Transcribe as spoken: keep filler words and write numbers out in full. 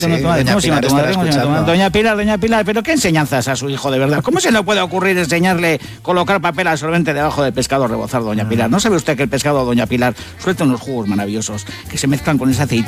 Sí, doña Pilar estará escuchando. Doña Pilar, doña Pilar, ¿pero qué enseñanzas a su hijo de verdad? ¿Cómo se le puede ocurrir enseñarle colocar papel absorbente debajo del pescado rebozar, doña Pilar? ¿No sabe usted que el pescado, doña Pilar, suelta unos jugos maravillosos que se mezclan con ese aceite